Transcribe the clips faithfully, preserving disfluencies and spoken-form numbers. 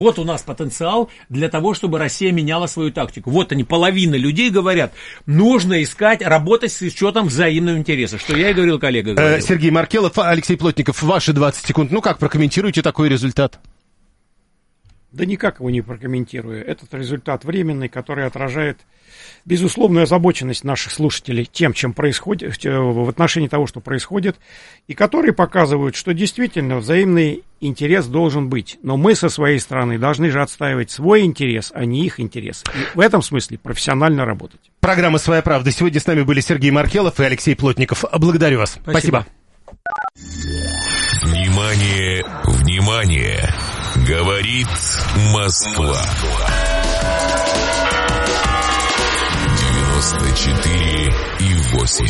Вот у нас потенциал для того, чтобы Россия меняла свою тактику. Вот они, половина людей говорят, нужно искать, работать с учетом взаимного интереса, что я и говорил, коллега. Говорил. Сергей Маркелов, Алексей Плотников, ваши двадцать секунд. Ну как прокомментируете такой результат? Да никак его не прокомментирую. Этот результат временный, который отражает безусловную озабоченность наших слушателей тем, чем происходит, в отношении того, что происходит, и которые показывают, что действительно взаимный интерес должен быть. Но мы со своей стороны должны же отстаивать свой интерес, а не их интерес. И в этом смысле профессионально работать. Программа «Своя правда». Сегодня с нами были Сергей Маркелов и Алексей Плотников. Благодарю вас. Спасибо. Спасибо. Внимание, внимание! Говорит Москва. девяносто четыре и восемь.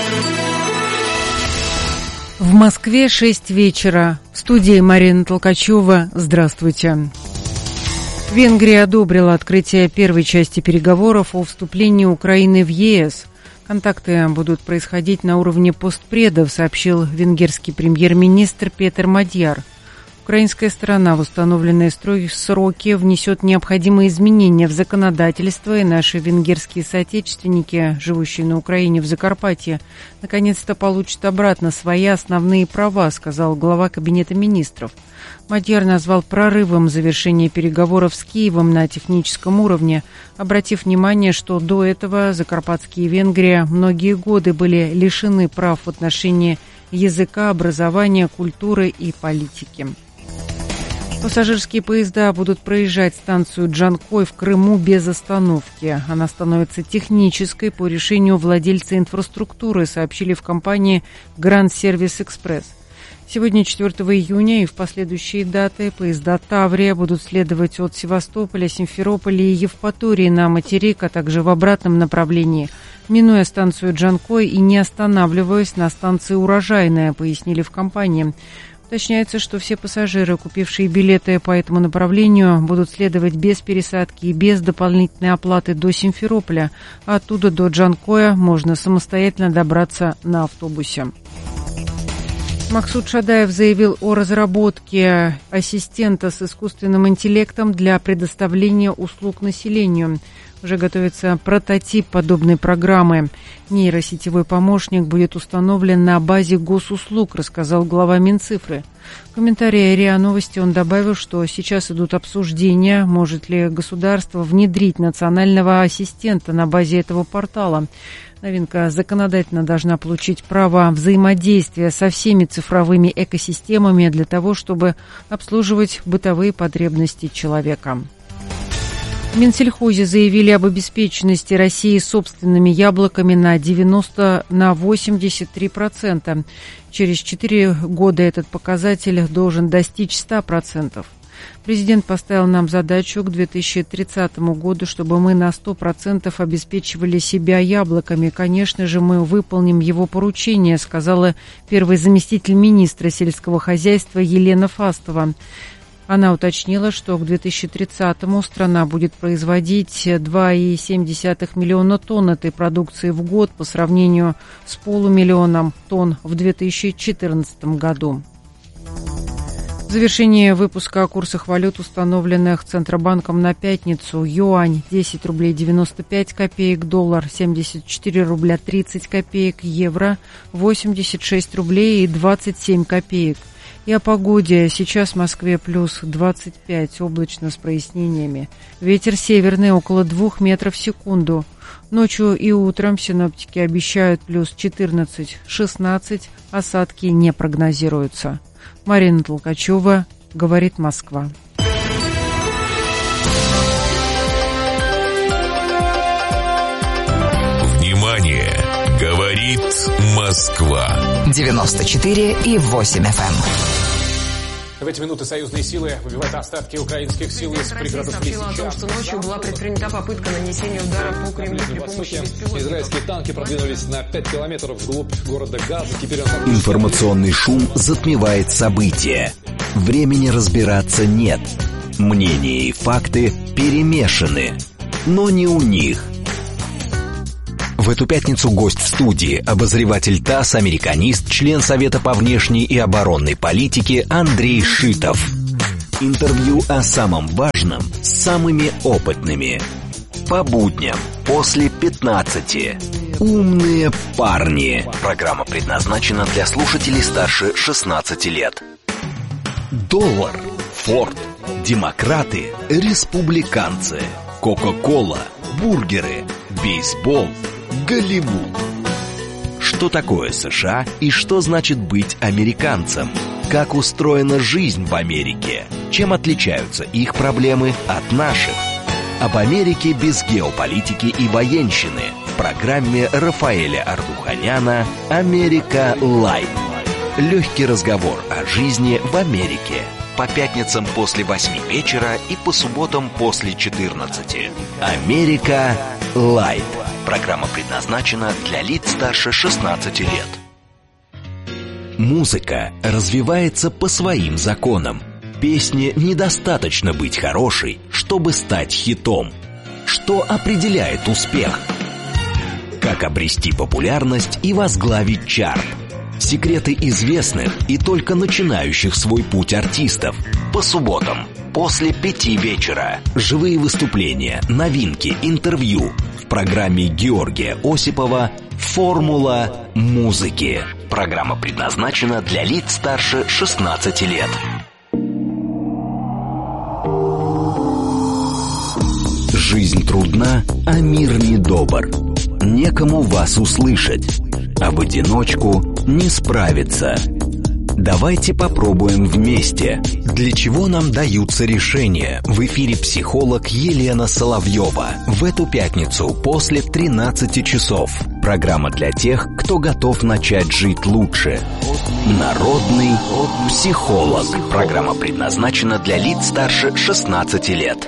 В Москве шесть вечера. В студии Марина Толкачева. Здравствуйте. Венгрия одобрила открытие первой части переговоров о вступлении Украины в ЕС. Контакты будут происходить на уровне постпредов, сообщил венгерский премьер-министр Петер Мадьяр. Украинская сторона в установленные сроки внесет необходимые изменения в законодательство, и наши венгерские соотечественники, живущие на Украине в Закарпатье, наконец-то получат обратно свои основные права, сказал глава Кабинета министров. Мадьяр назвал прорывом завершение переговоров с Киевом на техническом уровне, обратив внимание, что до этого закарпатские Венгрия многие годы были лишены прав в отношении языка, образования, культуры и политики. Пассажирские поезда будут проезжать станцию Джанкой в Крыму без остановки. Она становится технической по решению владельца инфраструктуры, сообщили в компании Grand Service Express. Сегодня, четвёртого июня, и в последующие даты поезда «Таврия» будут следовать от Севастополя, Симферополя и Евпатории на материк, а также в обратном направлении, минуя станцию Джанкой и не останавливаясь на станции «Урожайная», пояснили в компании. Уточняется, что все пассажиры, купившие билеты по этому направлению, будут следовать без пересадки и без дополнительной оплаты до Симферополя, а оттуда до Джанкоя можно самостоятельно добраться на автобусе. Максуд Шадаев заявил о разработке ассистента с искусственным интеллектом для предоставления услуг населению. Уже готовится прототип подобной программы. Нейросетевой помощник будет установлен на базе госуслуг, рассказал глава Минцифры. В комментарии РИА Новости он добавил, что сейчас идут обсуждения, может ли государство внедрить национального ассистента на базе этого портала. Новинка законодательно должна получить право взаимодействия со всеми цифровыми экосистемами для того, чтобы обслуживать бытовые потребности человека. В Минсельхозе заявили об обеспеченности России собственными яблоками на девяносто на восемьдесят три процента. Через четыре года этот показатель должен достичь ста процентов. Президент поставил нам задачу к две тысячи тридцатому году, чтобы мы на сто процентов обеспечивали себя яблоками. Конечно же, мы выполним его поручение, сказала первый заместитель министра сельского хозяйства Елена Фастова. Она уточнила, что к две тысячи тридцатому страна будет производить два и семь десятых миллиона тонн этой продукции в год по сравнению с полумиллионом тонн в две тысячи четырнадцатом году. В завершении выпуска о курсах валют, установленных Центробанком на пятницу. Юань десять рублей девяносто пять копеек, доллар семьдесят четыре рубля тридцать копеек, евро восемьдесят шесть рублей и двадцать семь копеек. И о погоде. Сейчас в Москве плюс двадцать пять, облачно с прояснениями. Ветер северный около двух метров в секунду. Ночью и утром синоптики обещают плюс четырнадцать шестнадцать, осадки не прогнозируются. Марина Толкачева, говорит Москва. Внимание! Говорит Москва. девяносто четыре и восемь эф эм. В эти минуты союзные силы выбивают остатки украинских сил из пригородов Лисичанска. Россия сообщила о том, что ночью была предпринята попытка нанесения удара по Кремлю при помощи беспилотников. Израильские танки продвинулись на пять километров вглубь города Газа. Теперь он... Информационный шум затмевает события. Времени разбираться нет. Мнения и факты перемешаны. Но не у них. В эту пятницу гость в студии, обозреватель ТАСС, американист, член Совета по внешней и оборонной политике Андрей Шитов. Интервью о самом важном с самыми опытными. По будням после пятнадцати. Умные парни. Программа предназначена для слушателей старше шестнадцати лет. Доллар, Форд, демократы, республиканцы, Кока-кола, бургеры, бейсбол, Голливуд. Что такое США и что значит быть американцем? Как устроена жизнь в Америке? Чем отличаются их проблемы от наших? Об Америке без геополитики и военщины в программе Рафаэля Ардуханяна «Америка Лайт». Легкий разговор о жизни в Америке. По пятницам после восьми вечера и по субботам после четырнадцати. «Америка Лайт». Программа предназначена для лиц старше шестнадцати лет. Музыка развивается по своим законам. Песне недостаточно быть хорошей, чтобы стать хитом. Что определяет успех? Как обрести популярность и возглавить чарт? Секреты известных и только начинающих свой путь артистов. По субботам после пяти вечера. Живые выступления, новинки, интервью. В программе Георгия Осипова «Формула музыки». Программа предназначена для лиц старше шестнадцати лет. Жизнь трудна, а мир недобр. Некому вас услышать, а в одиночку не справиться. Давайте попробуем вместе. Для чего нам даются решения? В эфире психолог Елена Соловьева. В эту пятницу после тринадцати часов. Программа для тех, кто готов начать жить лучше. Народный психолог. Программа предназначена для лиц старше шестнадцати лет.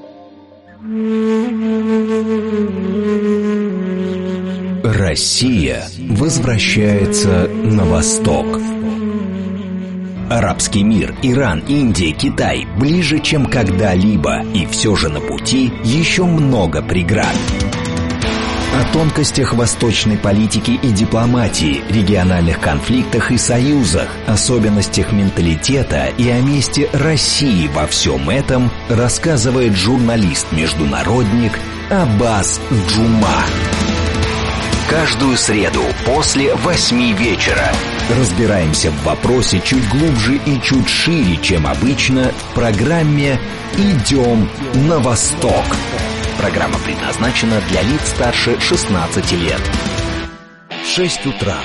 Россия возвращается на восток. Арабский мир, Иран, Индия, Китай ближе, чем когда-либо, и все же на пути еще много преград. О тонкостях восточной политики и дипломатии, региональных конфликтах и союзах, особенностях менталитета и о месте России во всем этом рассказывает журналист-международник Аббас Джума. Каждую среду после восьми вечера разбираемся в вопросе чуть глубже и чуть шире, чем обычно, в программе «Идем на восток». Программа предназначена для лиц старше шестнадцати лет. Шесть утра.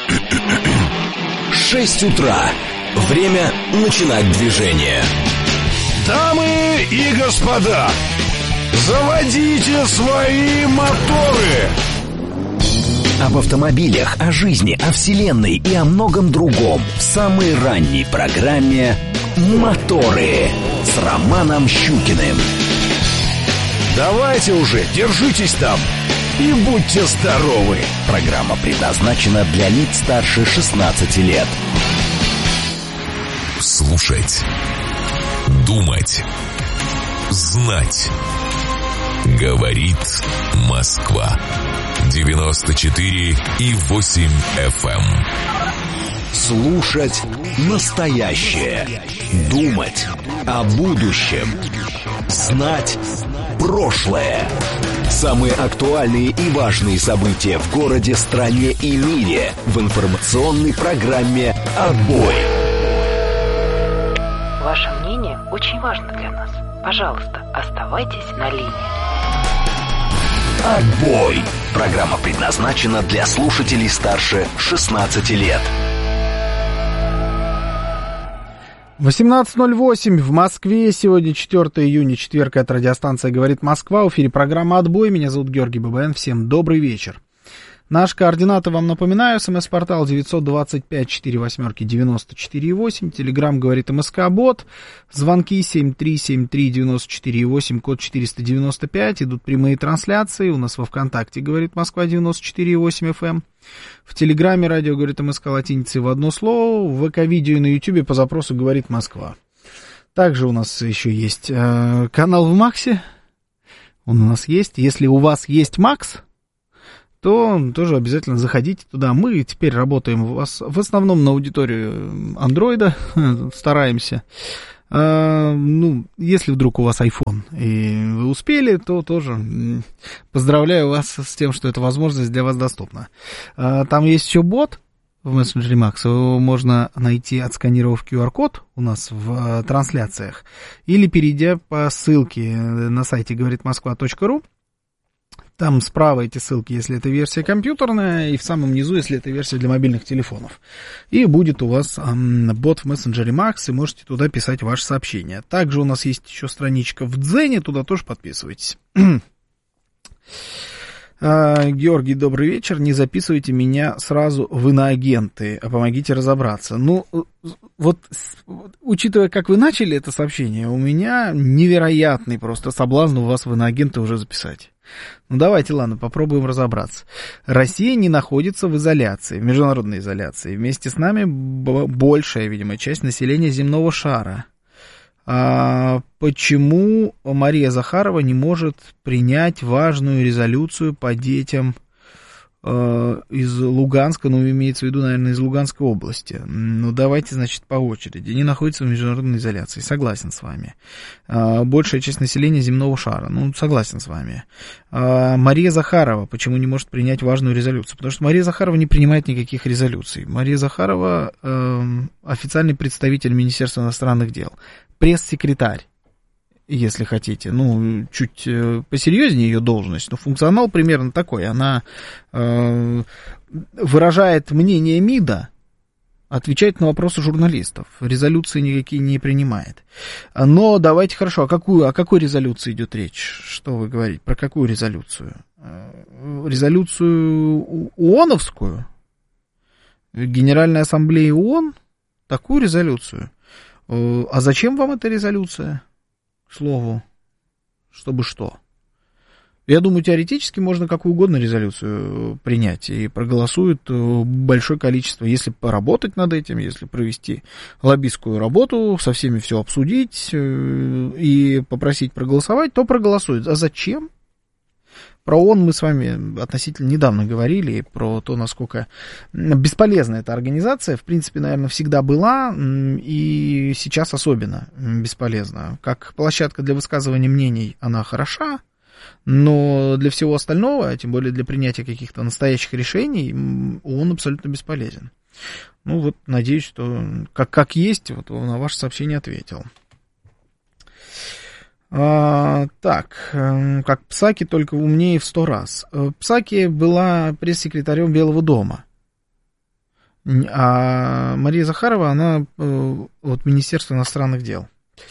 Шесть утра. Время начинать движение. Дамы и господа, заводите свои моторы. Об автомобилях, о жизни, о вселенной и о многом другом в самой ранней программе «Моторы» с Романом Щукиным. Давайте уже, держитесь там и будьте здоровы. Программа предназначена для лиц старше шестнадцати лет. Слушать, думать, знать. Говорит Москва. девяносто четыре и восемь эф эм. Слушать настоящее. Думать о будущем. Знать прошлое. Самые актуальные и важные события в городе, стране и мире в информационной программе «Отбой». Ваше мнение очень важно для нас. Пожалуйста, оставайтесь на линии. «Отбой». Программа предназначена для слушателей старше шестнадцати лет. восемнадцать ноль восемь в Москве. Сегодня четвёртого июня, четверг. Это радиостанция «Говорит Москва». В эфире программа «Отбой». Меня зовут Георгий Бабаян. Всем добрый вечер. Наши координаты вам напоминаю. СМС-портал девятьсот двадцать пять сорок восемь девяносто четыре восемь. Телеграм «Говорит МСК-бот». Звонки семь три семь три девяносто четыре восемь, код четыреста девяносто пять. Идут прямые трансляции. У нас во ВКонтакте «Говорит Москва» девяносто четыре восемь эф эм. В Телеграме радио «Говорит МСК» латиницей в одно слово. В ВК-видео и на Ютубе по запросу «Говорит Москва». Также у нас еще есть э, канал в Максе. Он у нас есть. Если у вас есть Макс, то тоже обязательно заходите туда. Мы теперь работаем в, вас, в основном на аудиторию андроида, стараемся. А, ну, если вдруг у вас iPhone и вы успели, то тоже поздравляю вас с тем, что эта возможность для вас доступна. А, там есть еще бот в мессенджере Макс, его можно найти, отсканировав ку ар-код у нас в а, трансляциях, или перейдя по ссылке на сайте говорит москва точка ру. Там справа эти ссылки, если это версия компьютерная, и в самом низу, если это версия для мобильных телефонов. И будет у вас эм, бот в мессенджере Макс, и можете туда писать ваши сообщения. Также у нас есть еще страничка в Дзене, туда тоже подписывайтесь. а, Георгий, добрый вечер. Не записывайте меня сразу в иноагенты, а помогите разобраться. Ну, вот, учитывая, как вы начали это сообщение, у меня невероятный просто соблазн у вас в иноагенты уже записать. Ну, давайте, ладно, попробуем разобраться. Россия не находится в изоляции, в международной изоляции. Вместе с нами большая, видимо, часть населения земного шара. А почему Мария Захарова не может принять важную резолюцию по детям э, из Луганска, ну, имеется в виду, наверное, из Луганской области? Ну, давайте, значит, по очереди. Они находятся в международной изоляции, согласен с вами. А, большая часть населения земного шара, ну, согласен с вами. А, Мария Захарова почему не может принять важную резолюцию? Потому что Мария Захарова не принимает никаких резолюций. Мария Захарова э, официальный представитель Министерства иностранных дел. Пресс-секретарь, если хотите, ну, чуть посерьезнее ее должность, но функционал примерно такой. Она э, выражает мнение МИДа, отвечает на вопросы журналистов, резолюции никакие не принимает. Но давайте, хорошо, о, какую, о какой резолюции идет речь? Что вы говорите? Про какую резолюцию? Резолюцию ООНовскую? Генеральной Ассамблеи ООН? Такую резолюцию? А зачем вам эта резолюция, к слову? Чтобы что? Я думаю, теоретически можно какую угодно резолюцию принять, и проголосует большое количество. Если поработать над этим, если провести лоббистскую работу, со всеми все обсудить и попросить проголосовать, то проголосует. А зачем? Про ООН мы с вами относительно недавно говорили, про то, насколько бесполезна эта организация. В принципе, наверное, всегда была, и сейчас особенно бесполезна. Как площадка для высказывания мнений она хороша, но для всего остального, тем более для принятия каких-то настоящих решений, ООН абсолютно бесполезен. Ну вот, надеюсь, что как, как есть, вот на ваше сообщение ответил. А, так, как Псаки, только умнее в сто раз. Псаки была пресс-секретарем Белого дома. А Мария Захарова, она от Министерства иностранных дел.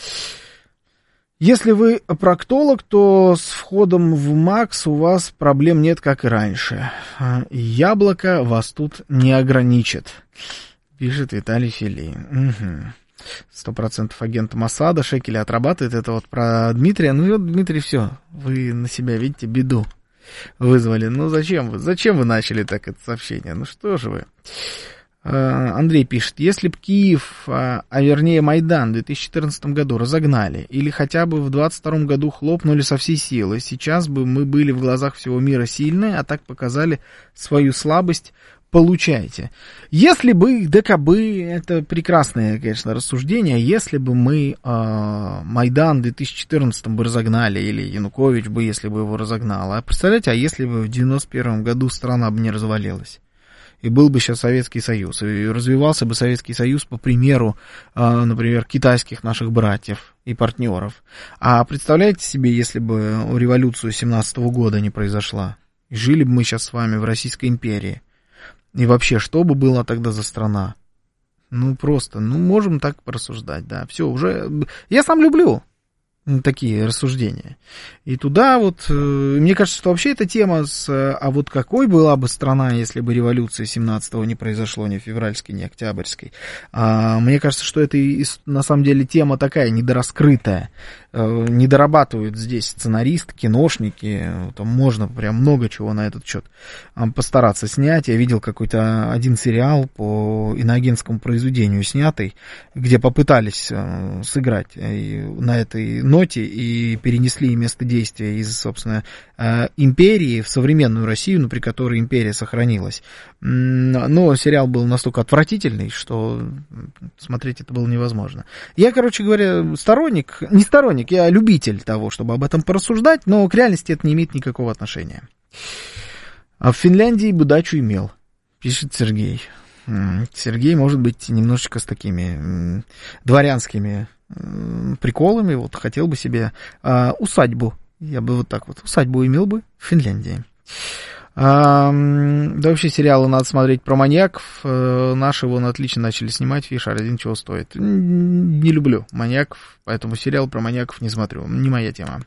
Если вы проктолог, то с входом в МАКС у вас проблем нет, как и раньше. Яблоко вас тут не ограничит, пишет Виталий Филин. Угу. Сто процентов агент Моссада, шекели отрабатывает. Это вот про Дмитрия. Ну вот, Дмитрий, все, вы на себя, видите, беду вызвали. Ну зачем вы, зачем вы начали так это сообщение? Ну что же вы? Андрей пишет, если бы Киев, а вернее Майдан в две тысячи четырнадцатом году разогнали, или хотя бы в двадцать втором году хлопнули со всей силы, сейчас бы мы были в глазах всего мира сильные, а так показали свою слабость. Получайте. Если бы ДКБ, это прекрасное, конечно, рассуждение, если бы мы э, Майдан в две тысячи четырнадцатом бы разогнали, или Янукович бы, если бы его разогнал, а представляете, а если бы в девяносто первом году страна бы не развалилась, и был бы сейчас Советский Союз, и развивался бы Советский Союз по примеру, э, например, китайских наших братьев и партнеров. А представляете себе, если бы революцию семнадцатого года не произошла, и жили бы мы сейчас с вами в Российской империи, и вообще, что бы было тогда за страна? Ну, просто, ну, можем так порассуждать, да. Все, уже... Я сам люблю такие рассуждения. И туда вот... Мне кажется, что вообще эта тема с... А вот какой была бы страна, если бы революция семнадцатого не произошло, ни февральской, ни октябрьской? А, мне кажется, что это и, на самом деле тема такая, недораскрытая. Не дорабатывают здесь сценаристы, киношники. Там можно прям много чего на этот счет постараться снять. Я видел какой-то один сериал по иноагентскому произведению снятый, где попытались сыграть на этой ноте и перенесли место действия из, собственно, империи в современную Россию, ну, при которой империя сохранилась. Но сериал был настолько отвратительный, что смотреть это было невозможно. Я, короче говоря, сторонник, не сторонник, я любитель того, чтобы об этом порассуждать, но к реальности это не имеет никакого отношения. А в Финляндии бы дачу имел, пишет Сергей. Сергей, может быть, немножечко с такими дворянскими приколами, вот хотел бы себе а, усадьбу, я бы вот так вот, усадьбу имел бы в Финляндии. А, да вообще сериалы надо смотреть про маньяков, а, наши вон отлично начали снимать, Фишер один чего стоит. Не люблю маньяков, поэтому сериал про маньяков не смотрю, не моя тема.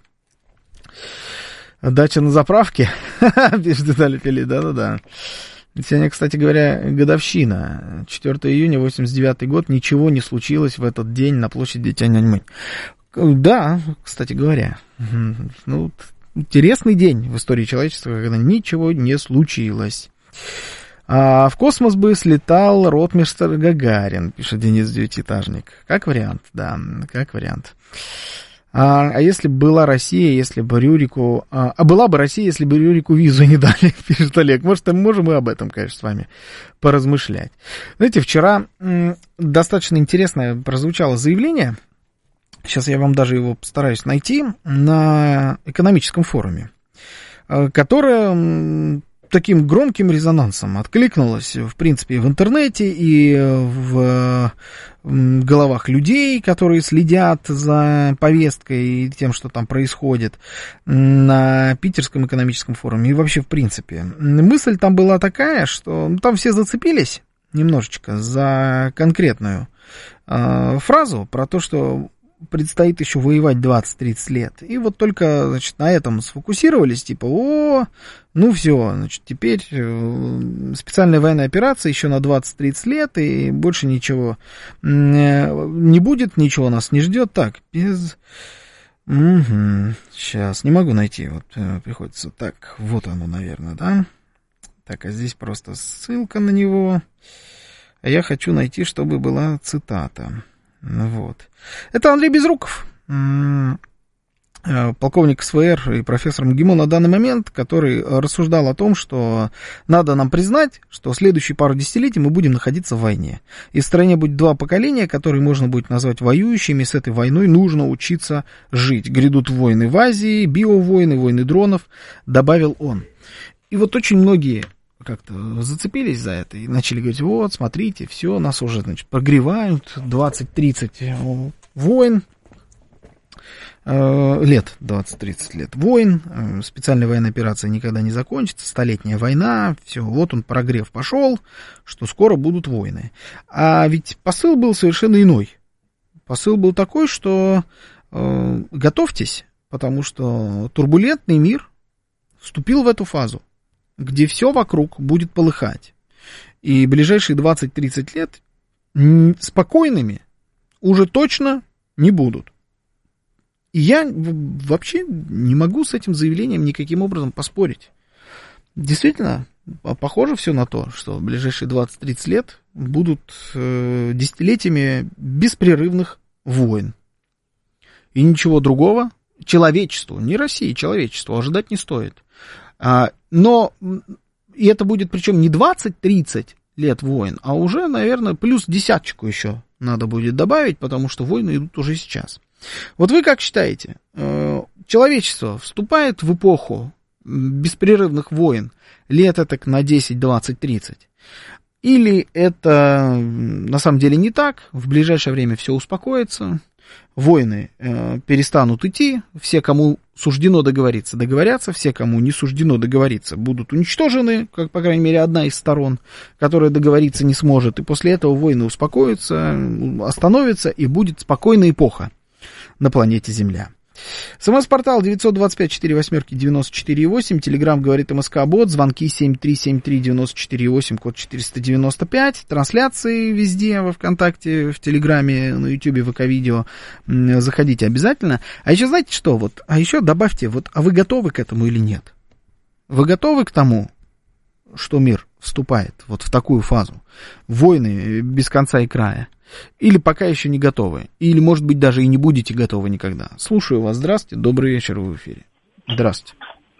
Дача на заправке, пишет Виталий Фили, да-да-да. Сегодня, кстати говоря, годовщина. четвёртого июня восемьдесят девятый год. Ничего не случилось в этот день на площади Тяньаньмэнь. Да, кстати говоря. Ну, интересный день в истории человечества, когда ничего не случилось. А в космос бы слетал ротмистр Гагарин, пишет Денис Девятиэтажник. Как вариант, да, как вариант. А, а если бы была Россия, если бы Рюрику... А, а была бы Россия, если бы Рюрику визу не дали, пишет Олег. Может, мы можем и об этом, конечно, с вами поразмышлять. Знаете, вчера м, достаточно интересное прозвучало заявление, сейчас я вам даже его постараюсь найти, на экономическом форуме, которое м, таким громким резонансом откликнулось, в принципе, в интернете и в головах людей, которые следят за повесткой и тем, что там происходит на Питерском экономическом форуме и вообще в принципе. Мысль там была такая, что там все зацепились немножечко за конкретную э, фразу про то, что предстоит еще воевать двадцать-тридцать лет. И вот только, значит, на этом сфокусировались, типа, о, ну все, значит, теперь специальная военная операция еще на двадцать-тридцать лет, и больше ничего не будет, ничего нас не ждет. Так, без... Угу. Сейчас, не могу найти, вот приходится. Так, вот оно, наверное, да? Так, а здесь просто ссылка на него. А я хочу найти, чтобы была цитата. Ну вот. Это Андрей Безруков, полковник СВР и профессор МГИМО на данный момент, который рассуждал о том, что надо нам признать, что следующие пару десятилетий мы будем находиться в войне. И в стране будет два поколения, которые можно будет назвать воюющими, с этой войной нужно учиться жить. Грядут войны в Азии, биовойны, войны дронов, добавил он. И вот очень многие как-то зацепились за это и начали говорить, вот, смотрите, все, нас уже, значит, прогревают, двадцать-тридцать войн, э, лет, двадцать-тридцать лет войн, э, специальная военная операция никогда не закончится, столетняя война, все, вот он, прогрев пошел, что скоро будут войны. А ведь посыл был совершенно иной. Посыл был такой, что э, готовьтесь, потому что турбулентный мир вступил в эту фазу, где все вокруг будет полыхать. И ближайшие двадцать-тридцать лет спокойными уже точно не будут. И я вообще не могу с этим заявлением никаким образом поспорить. Действительно, похоже все на то, что ближайшие двадцать-тридцать лет будут э, десятилетиями беспрерывных войн. И ничего другого человечеству, не России, человечеству ожидать не стоит. А, но и это будет причем не двадцать-тридцать лет войн, а уже, наверное, плюс десяточку еще надо будет добавить, потому что войны идут уже сейчас. Вот вы как считаете, человечество вступает в эпоху беспрерывных войн лет так на десять, двадцать, тридцать? Или это на самом деле не так, в ближайшее время все успокоится, войны э, перестанут идти, все, кому суждено договориться, договорятся, все, кому не суждено договориться, будут уничтожены, как, по крайней мере, одна из сторон, которая договориться не сможет, и после этого войны успокоятся, остановятся, и будет спокойная эпоха на планете Земля. СМС-портал девять два пять четыре восемь девяносто четыре восемь, Телеграм говорит МСК-бот, звонки семь три семь три девяносто четыре восемь, код четыреста девяносто пять, трансляции везде, во ВКонтакте, в Телеграме, на Ютубе, ВК-видео, заходите обязательно. А еще знаете что, вот, а еще добавьте, вот, а вы готовы к этому или нет? Вы готовы к тому, что мир вступает вот в такую фазу? Войны без конца и края. Или пока еще не готовы? Или, может быть, даже и не будете готовы никогда? Слушаю вас. Здравствуйте. Добрый вечер, вы в эфире. Здравствуйте.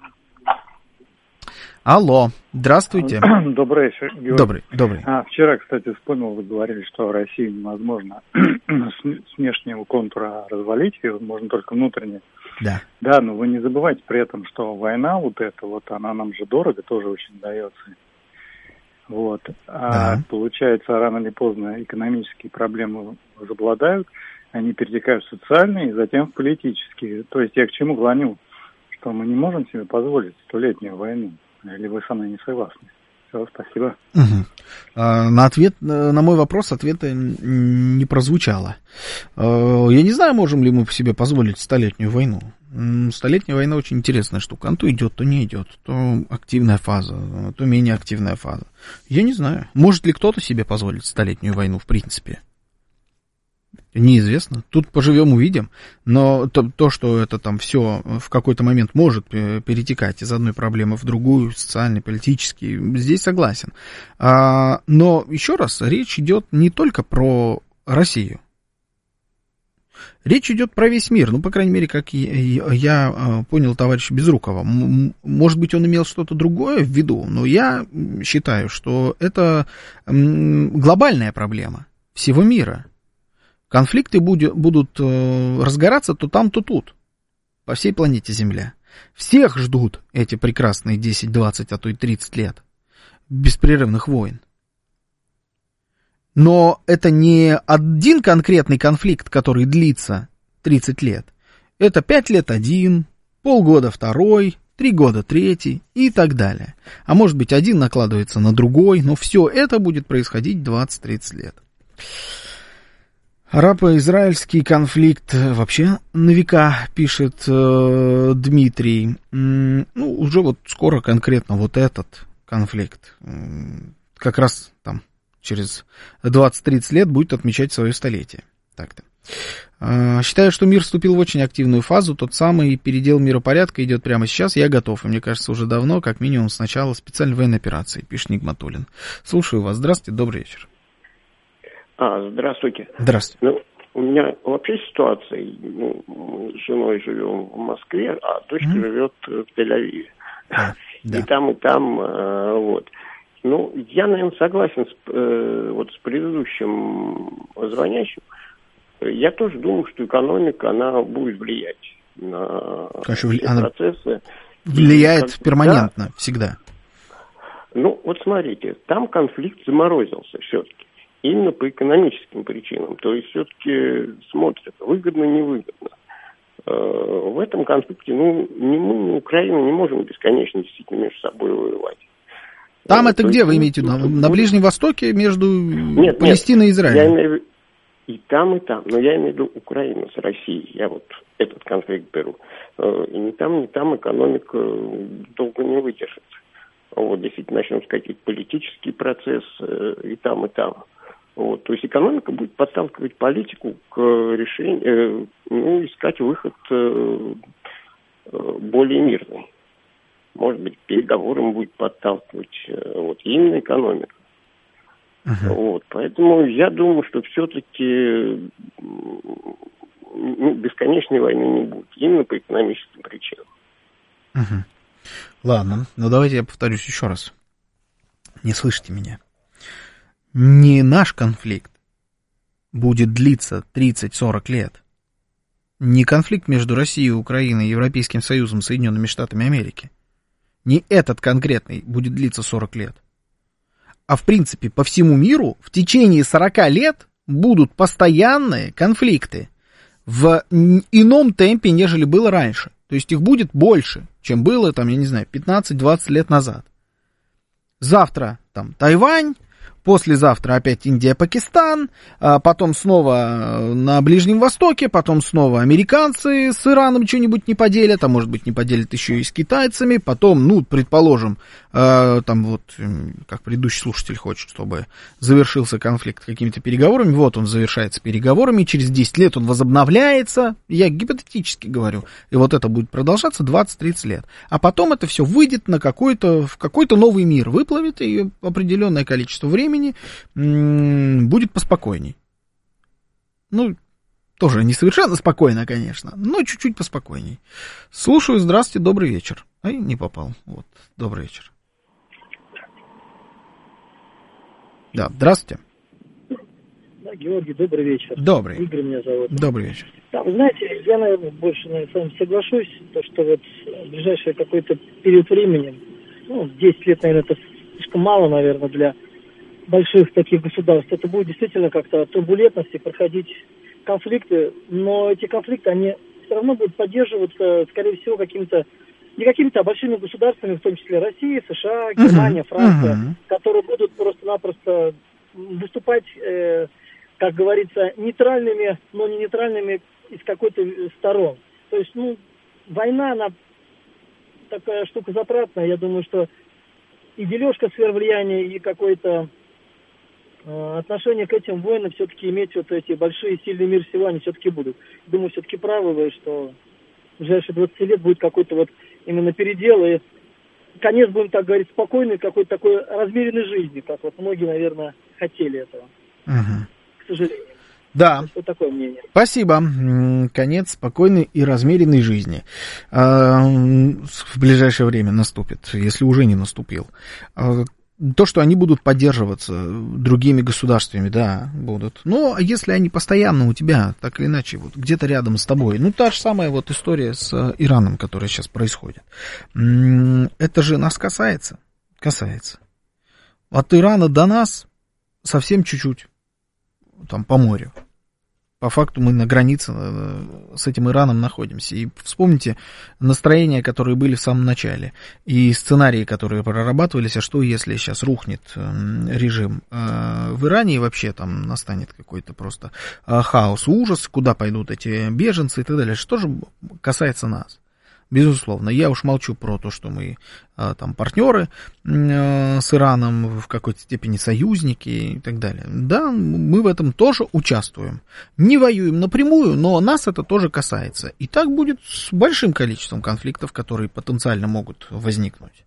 Алло. Здравствуйте. Добрый вечер, Георгий. Добрый, добрый. А, вчера, кстати, вспомнил, вы говорили, что Россию невозможно с внешнего контура развалить, ее можно только внутренне. Да. Да, но вы не забывайте при этом, что война вот эта, вот она нам же дорого тоже очень дается. Вот. А да. Получается, рано или поздно экономические проблемы возобладают, они перетекают в социальные и затем в политические. То есть я к чему клоню? Что мы не можем себе позволить столетнюю войну. Или вы со мной не согласны? Все, спасибо. Угу. А, на ответ, на мой вопрос ответа не прозвучало. А, я не знаю, можем ли мы себе позволить столетнюю войну. Столетняя война очень интересная штука. Она то идет, то не идет. То активная фаза, то менее активная фаза. Я не знаю. Может ли кто-то себе позволить столетнюю войну в принципе? Неизвестно. Тут поживем, увидим. Но то, то, что это там все в какой-то момент может перетекать из одной проблемы в другую, социально, политически, здесь согласен. А, но еще раз, речь идет не только про Россию. Речь идет про весь мир. Ну, по крайней мере, как я, я понял товарища Безрукова. Может быть, он имел что-то другое в виду, но я считаю, что это глобальная проблема всего мира. Конфликты будет, будут э, разгораться то там, то тут, по всей планете Земля. Всех ждут эти прекрасные десять, двадцать, а то и тридцать лет беспрерывных войн. Но это не один конкретный конфликт, который длится тридцать лет. Это пять лет один, полгода второй, три года третий и так далее. А может быть, один накладывается на другой, но все это будет происходить двадцать-тридцать лет. Арабо-израильский конфликт вообще на века, пишет э, Дмитрий. М, ну, уже вот скоро конкретно вот этот конфликт, м, как раз там через двадцать-тридцать лет будет отмечать свое столетие. Так-то. Э, считаю, что мир вступил в очень активную фазу. Тот самый передел миропорядка идет прямо сейчас. Я готов, и мне кажется, уже давно, как минимум с начала специальной военной операции, пишет Нигматуллин. Слушаю вас. Здравствуйте, добрый вечер. А, здравствуйте. Здравствуйте. Ну, у меня вообще ситуация, ну, мы с женой живем в Москве, а дочка mm-hmm. живет в Тель-Авиве. Да, да. И там, и там, э, вот. Ну, я, наверное, согласен с, э, вот, с предыдущим звонящим. Я тоже думаю, что экономика, она будет влиять на Конечно, все она процессы. влияет как, перманентно, да. всегда. Ну, вот смотрите, там конфликт заморозился все-таки. Именно по экономическим причинам. То есть все-таки смотрят, выгодно, невыгодно. В этом конфликте, ну, ни мы, ни Украина не можем бесконечно действительно между собой воевать. Там То это есть, где вы имеете? На, на Ближнем Востоке между нет, Палестиной нет, и Израилем? Я имею... И там, и там. Но я имею в виду Украину с Россией. Я вот этот конфликт беру. И ни там, ни там экономика долго не выдержит. Вот, действительно, начнем какие-то политические процессы и там, и там. Вот, то есть экономика будет подталкивать политику к решению, э, ну, искать выход э, более мирный. Может быть, переговорам будет подталкивать э, вот, именно экономика. Uh-huh. Вот, поэтому я думаю, что все-таки ну, бесконечной войны не будет, именно по экономическим причинам. Uh-huh. Ладно, ну давайте я повторюсь еще раз. Не слышите меня. Не наш конфликт будет длиться тридцать-сорок лет. Не конфликт между Россией, Украиной, Европейским Союзом, Соединенными Штатами Америки. Не этот конкретный будет длиться сорок лет. А в принципе по всему миру в течение сорока лет будут постоянные конфликты в ином темпе, нежели было раньше. То есть их будет больше, чем было, там, я не знаю, пятнадцать-двадцать лет назад. Завтра там Тайвань, послезавтра опять Индия-Пакистан, а потом снова на Ближнем Востоке, потом снова американцы с Ираном что-нибудь не поделят, а может быть не поделят еще и с китайцами, потом, ну, предположим, э, там вот, как предыдущий слушатель хочет, чтобы завершился конфликт какими-то переговорами, вот он завершается переговорами, через десять лет он возобновляется, я гипотетически говорю, и вот это будет продолжаться двадцать-тридцать лет, а потом это все выйдет на какой-то, в какой-то новый мир, выплывет, и определенное количество времени будет поспокойней. Ну, тоже не совершенно спокойно, конечно, но чуть-чуть поспокойней. Слушаю, здравствуйте, добрый вечер. Ай, не попал. Вот, добрый вечер. Да, здравствуйте. Да, Георгий, добрый вечер. Добрый. Игорь меня зовут. Добрый вечер. Да, вы знаете, я, наверное, больше наверное, с вами соглашусь, то, что вот в ближайший какой-то период времени, ну, десять лет, наверное, это слишком мало, наверное, для больших таких государств. Это будет действительно как-то турбулентности, проходить конфликты, но эти конфликты, они все равно будут поддерживаться, скорее всего, какими-то, не какими-то, а большими государствами, в том числе Россия, США, Германия, uh-huh. Франция, uh-huh. которые будут просто-напросто выступать, э, как говорится, нейтральными, но не нейтральными из какой-то сторон. То есть, ну, война, она такая штука затратная. Я думаю, что и дележка сфер влияния, и какое-то э, отношение к этим войнам все-таки иметь вот эти большие, сильные мир всего, они все-таки будут. Думаю, все-таки правы вы, что в ближайшие двадцать лет будет какой-то вот именно передел, и конец, будем так говорить, спокойный, какой-то такой размеренной жизни, как вот многие, наверное, хотели этого. Угу. К сожалению. Да. Вот такое мнение. Спасибо. Конец спокойной и размеренной жизни в ближайшее время наступит, если уже не наступил. То, что они будут поддерживаться другими государствами, да, будут. Но если они постоянно у тебя, так или иначе, вот где-то рядом с тобой, ну, та же самая вот история с Ираном, которая сейчас происходит, это же нас касается, касается. От Ирана до нас совсем чуть-чуть, там, по морю. По факту мы на границе с этим Ираном находимся. И вспомните настроения, которые были в самом начале, и сценарии, которые прорабатывались, а что если сейчас рухнет режим в Иране, и вообще там настанет какой-то просто хаос, ужас, куда пойдут эти беженцы и так далее. Что же касается нас? Безусловно, я уж молчу про то, что мы а, там партнеры а, с Ираном, в какой-то степени союзники и так далее. Да, мы в этом тоже участвуем. Не воюем напрямую, но нас это тоже касается. И так будет с большим количеством конфликтов, которые потенциально могут возникнуть.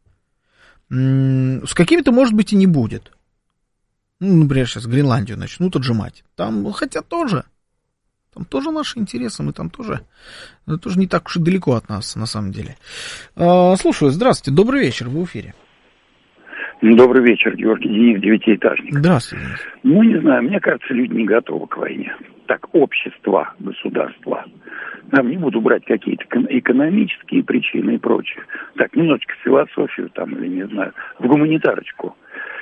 М-м, с какими-то, может быть, и не будет. Ну, например, сейчас Гренландию начнут отжимать. Там, хотя тоже... Там тоже наши интересы, мы там тоже, тоже не так уж и далеко от нас, на самом деле. А, слушаю, здравствуйте, добрый вечер, вы в эфире. Добрый вечер, Георгий, Денис, девятиэтажник. Здравствуйте, Денис. Ну, не знаю, мне кажется, люди не готовы к войне. Так, общество, государство. Там не буду брать какие-то экономические причины и прочее. Так, немножечко философию там, или не знаю, в гуманитарочку.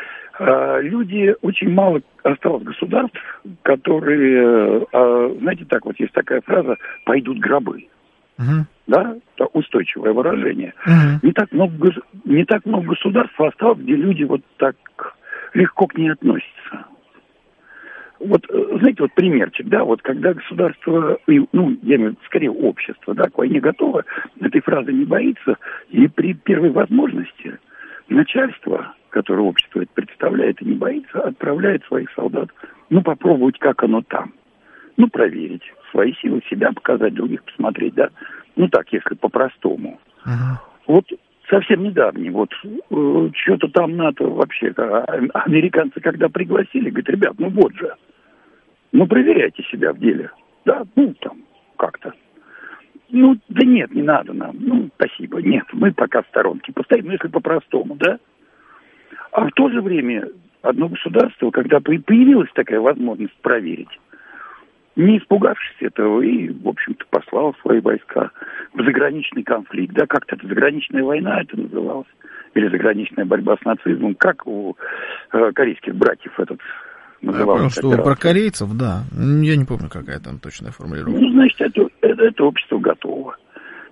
Люди, очень мало осталось государств, которые, знаете, так вот есть такая фраза, пойдут гробы. Uh-huh. Да, это устойчивое выражение. Uh-huh. Не так много, не так много государств осталось, где люди вот так легко к ней относятся. Вот, знаете, вот примерчик, да, вот когда государство, ну, я имею в виду, скорее общество, да, к войне готово, этой фразы не боится, и при первой возможности начальство, которое общество это представляет и не боится, отправляет своих солдат, ну, попробовать, как оно там. Ну, проверить свои силы, себя показать, других посмотреть, да. Ну, так, если по-простому. Uh-huh. Вот совсем недавний, вот, э, что-то там НАТО вообще, а, американцы когда пригласили, говорят, ребят, ну, вот же, ну, проверяйте себя в деле, да, ну, там, как-то. Ну, да нет, не надо нам, ну, спасибо, нет, мы пока в сторонке постоим, ну, если по-простому, да. А в то же время одно государство, когда появилась такая возможность проверить, не испугавшись этого, и, в общем-то, послал свои войска в заграничный конфликт. Да, как-то это заграничная война это называлось. Или заграничная борьба с нацизмом. Как у э, корейских братьев этот назывался. Я понял, что про корейцев, да. Я не помню, какая там точная формулировка. Ну, значит, это, это, это общество готово.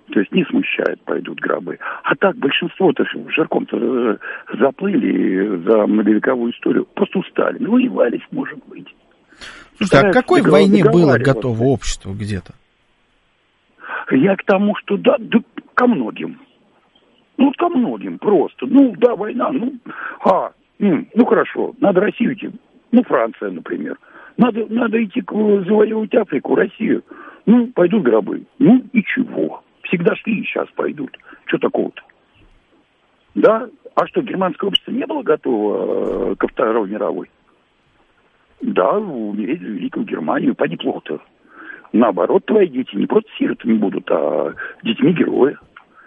То есть не смущает, пойдут гробы. А так большинство-то жирком-то заплыли за многовековую историю. Просто устали. Ну, воевались, может быть. Слушайте, а к какой войне было готово общество где-то? Я к тому, что да, да, ко многим. Ну, ко многим просто. Ну, да, война, ну, а, ну, хорошо, надо Россию идти. Ну, Франция, например. Надо, надо идти к, завоевывать Африку, Россию. Ну, пойдут гробы. Ну, и чего? Всегда шли и сейчас пойдут. Что такого-то? Да? А что, германское общество не было готово э, ко Второй мировой? Да, умереть за Великую Германию. Поди плохо-то. Наоборот, твои дети не просто сиротами будут, а детьми героя.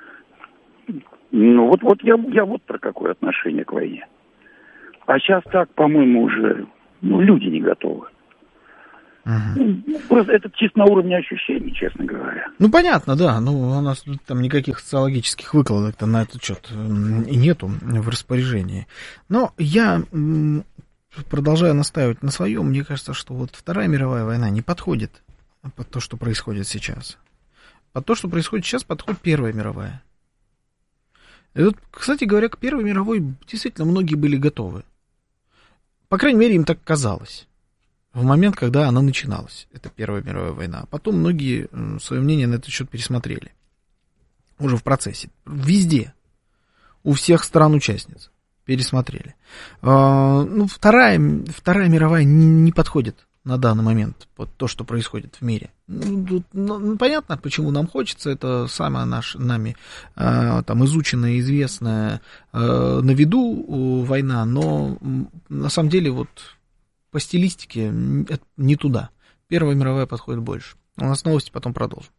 Ну, вот, вот я, я вот про какое отношение к войне. А сейчас так, по-моему, уже ну, люди не готовы. Uh-huh. Ну, просто это чисто на уровне ощущений, честно говоря. Ну, понятно, да. Ну, у нас там никаких социологических выкладок на этот счет и нету в распоряжении. Но я, продолжая настаивать на своем, мне кажется, что вот Вторая мировая война не подходит под то, что происходит сейчас. Под то, что происходит сейчас, подходит Первая мировая. И вот, кстати говоря, к Первой мировой действительно многие были готовы. По крайней мере, им так казалось. В момент, когда она начиналась, это Первая мировая война. Потом многие свое мнение на этот счет пересмотрели. Уже в процессе. Везде. У всех стран-участниц. Пересмотрели. Ну, вторая, Вторая мировая не подходит на данный момент под то, что происходит в мире. Ну, ну, понятно, почему нам хочется. Это самая наша, нами там, изученная, известная на виду война. Но на самом деле вот по стилистике не туда. Первая мировая подходит больше. У нас новости, потом продолжим.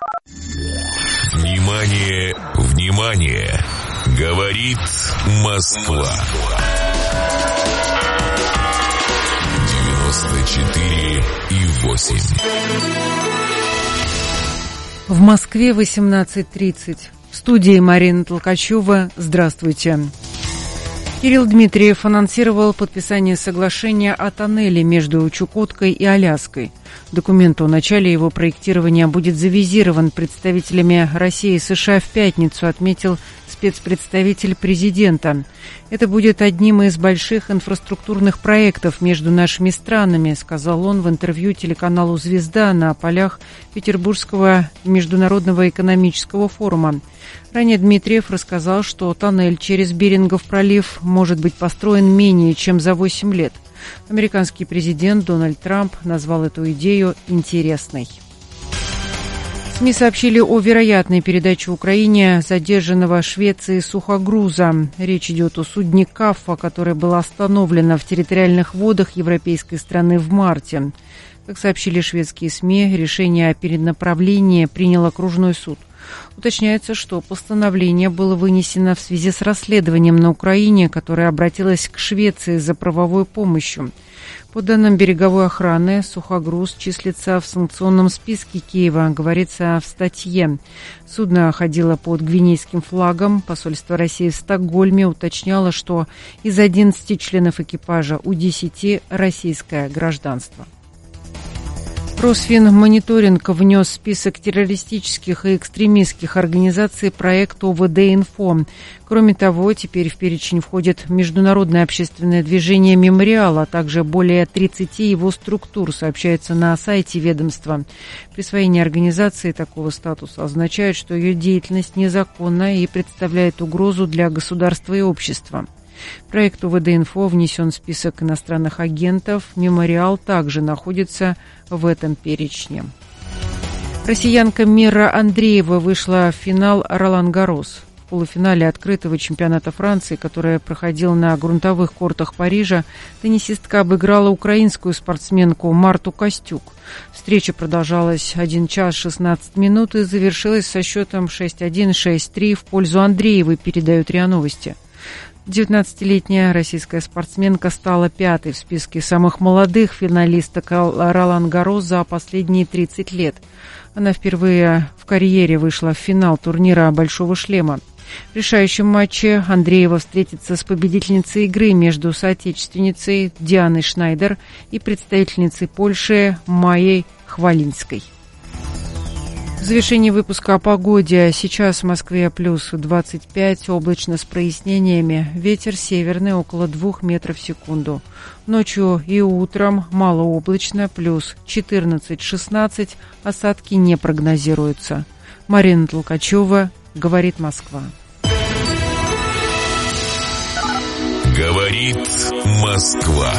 Внимание, внимание! Говорит Москва. девяносто четыре и восемь. В Москве восемнадцать тридцать. В студии Марина Толкачева. Здравствуйте. Кирилл Дмитриев анонсировал подписание соглашения о тоннеле между Чукоткой и Аляской. Документ о начале его проектирования будет завизирован представителями России и США в пятницу, отметил спецпредставитель президента. Это будет одним из больших инфраструктурных проектов между нашими странами, сказал он в интервью телеканалу «Звезда» на полях Петербургского международного экономического форума. Ранее Дмитриев рассказал, что тоннель через Берингов пролив может быть построен менее чем за восемь лет. Американский президент Дональд Трамп назвал эту идею интересной. СМИ сообщили о вероятной передаче Украине задержанного Швецией сухогруза. Речь идет о судне «Каффа», которое было остановлено в территориальных водах европейской страны в марте. Как сообщили шведские СМИ, решение о перенаправлении принял окружной суд. Уточняется, что постановление было вынесено в связи с расследованием на Украине, которое обратилось к Швеции за правовой помощью. По данным береговой охраны, сухогруз числится в санкционном списке Киева, говорится в статье. Судно ходило под гвинейским флагом. Посольство России в Стокгольме уточняло, что из одиннадцати членов экипажа у десяти российское гражданство. Росфинмониторинг внес в список террористических и экстремистских организаций проект ОВД-Инфо. Кроме того, теперь в перечень входит международное общественное движение «Мемориал», а также более тридцати его структур, сообщается на сайте ведомства. Присвоение организации такого статуса означает, что ее деятельность незаконна и представляет угрозу для государства и общества. Проект ОВД-Инфо внесен в список иностранных агентов. «Мемориал» также находится в этом перечне. Россиянка Мира Андреева вышла в финал Ролан-Гаррос. В полуфинале открытого чемпионата Франции, который проходил на грунтовых кортах Парижа, теннисистка обыграла украинскую спортсменку Марту Костюк. Встреча продолжалась один час шестнадцать минут и завершилась со счетом шесть один - шесть три в пользу Андреевой, передают РИА Новости. девятнадцатилетняя российская спортсменка стала пятой в списке самых молодых финалисток Ролан-Гаррос за последние тридцать лет. Она впервые в карьере вышла в финал турнира «Большого шлема». В решающем матче Андреева встретится с победительницей игры между соотечественницей Дианой Шнайдер и представительницей Польши Майей Хвалинской. В завершении выпуска о погоде. Сейчас в Москве плюс двадцать пять, облачно с прояснениями. Ветер северный около двух метров в секунду. Ночью и утром малооблачно, плюс четырнадцать-шестнадцать. Осадки не прогнозируются. Марина Толкачева, говорит Москва. Говорит Москва.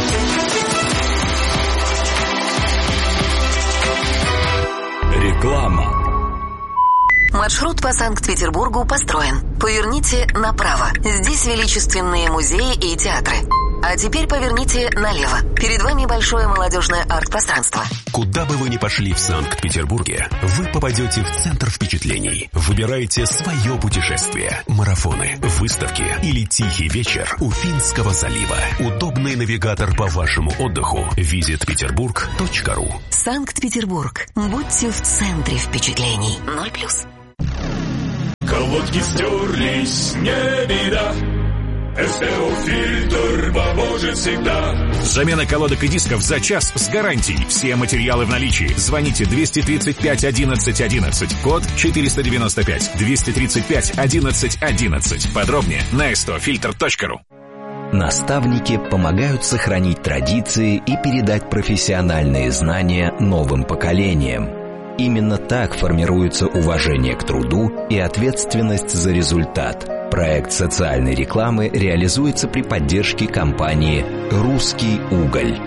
Реклама. Маршрут по Санкт-Петербургу построен. Поверните направо. Здесь величественные музеи и театры. А теперь поверните налево. Перед вами большое молодежное арт-пространство. Куда бы вы ни пошли в Санкт-Петербурге, вы попадете в центр впечатлений. Выбирайте свое путешествие. Марафоны, выставки или тихий вечер у Финского залива. Удобный навигатор по вашему отдыху. визит петербург точка ру. Санкт-Петербург. Будьте в центре впечатлений. Ноль плюс. Колодки стерлись, не беда. СТО-фильтр поможет всегда. Замена колодок и дисков за час с гарантией. Все материалы в наличии. Звоните двести тридцать пять одиннадцать одиннадцать. Код четыреста девяносто пять. двести тридцать пять одиннадцать одиннадцать. Подробнее на эс тэ о фильтр точка ру. Наставники помогают сохранить традиции и передать профессиональные знания новым поколениям. Именно так формируется уважение к труду и ответственность за результат. Проект социальной рекламы реализуется при поддержке компании «Русский уголь».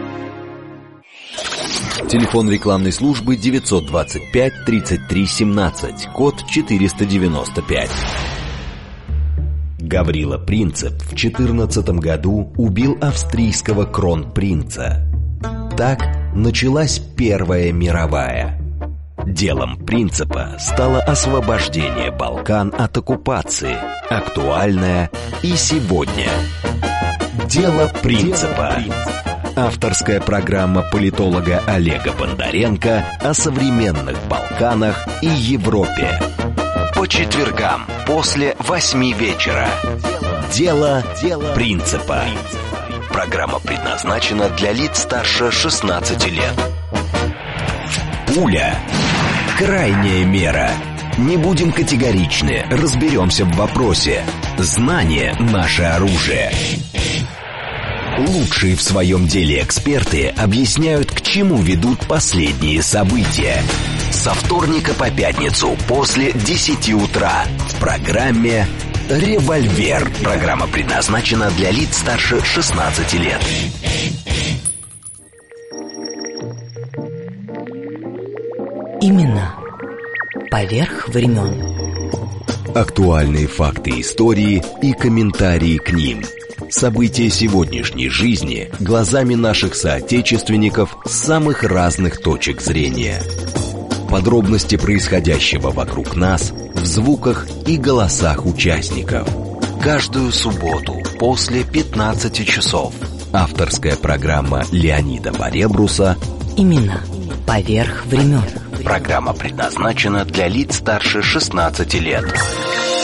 Телефон рекламной службы девятьсот двадцать пять тридцать три семнадцать, код четыреста девяносто пять. Гаврила Принцип в четырнадцатом году убил австрийского кронпринца. Так началась Первая мировая. Делом Принципа стало освобождение Балкан от оккупации, актуальное и сегодня. Дело Принципа. Авторская программа политолога Олега Бондаренко о современных Балканах и Европе. По четвергам после восьми вечера. Дело Принципа. Программа предназначена для лиц старше шестнадцати лет. Пуля. Крайняя мера. Не будем категоричны, разберемся в вопросе. Знание – наше оружие. Лучшие в своем деле эксперты объясняют, к чему ведут последние события. Со вторника по пятницу после десяти утра в программе «Револьвер». Программа предназначена для лиц старше шестнадцати лет. Именно поверх времен. Актуальные факты истории и комментарии к ним. События сегодняшней жизни глазами наших соотечественников с самых разных точек зрения. Подробности происходящего вокруг нас в звуках и голосах участников. Каждую субботу после пятнадцати часов. Авторская программа Леонида Баребруса «Именно поверх времен». Программа предназначена для лиц старше шестнадцати лет.